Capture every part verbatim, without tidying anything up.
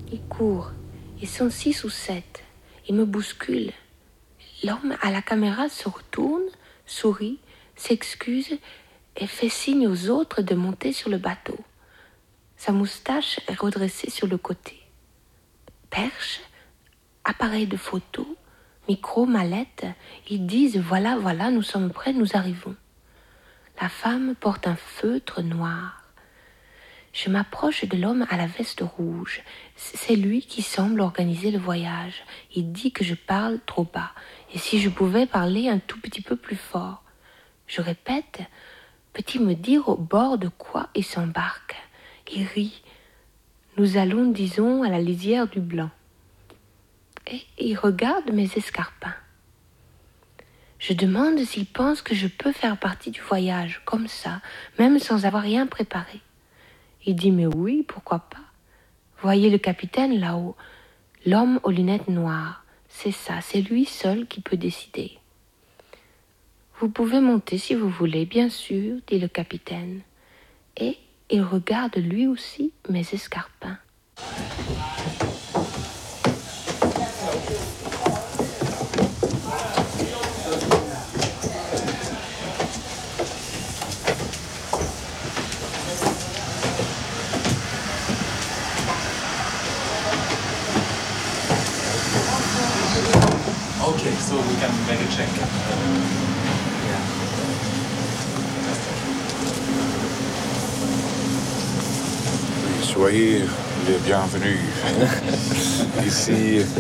Ils courent. Ils sont six ou sept. Ils me bousculent. L'homme à la caméra se retourne, sourit, s'excuse et fait signe aux autres de monter sur le bateau. Sa moustache est redressée sur le côté. Perche, appareil de photo, micro, mallette, ils disent « Voilà, voilà, nous sommes prêts, nous arrivons ». La femme porte un feutre noir. Je m'approche de l'homme à la veste rouge. C'est lui qui semble organiser le voyage. Il dit que je parle trop bas. Et si je pouvais parler un tout petit peu plus fort. Je répète, peut-il me dire au bord de quoi il s'embarque? Il rit. Nous allons, disons, à la lisière du Blanc. Et il regarde mes escarpins. Je demande s'il pense que je peux faire partie du voyage, comme ça, même sans avoir rien préparé. Il dit, mais oui, pourquoi pas. Voyez le capitaine là-haut, l'homme aux lunettes noires. C'est ça, c'est lui seul qui peut décider. Vous pouvez monter si vous voulez, bien sûr, dit le capitaine. Et il regarde lui aussi mes escarpins. Okay, so we can make a check. Yeah. Soyez les bienvenus. Ici,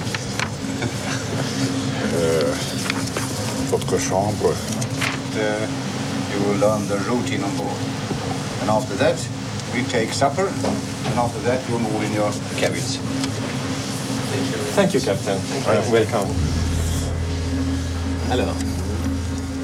euh, votre chambre. Uh, you will learn the routine on board. And after that, we take supper. And after that, you move in your cabins. Thank you, Captain. Ouais. Welcome. Alors,